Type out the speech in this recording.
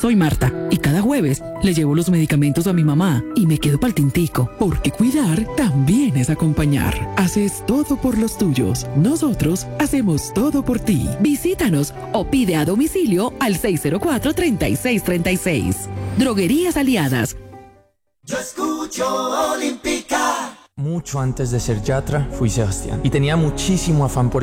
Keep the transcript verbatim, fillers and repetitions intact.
Soy Marta y cada jueves le llevo los medicamentos a mi mamá y me quedo pa'l tintico. Porque cuidar también es acompañar. Haces todo por los tuyos. Nosotros hacemos todo por ti. Visítanos o pide a domicilio al seis cero cuatro, tres seis tres seis. Droguerías Aliadas. Yo escucho Olímpica. Mucho antes de ser Yatra, fui Sebastián. Y tenía muchísimo afán por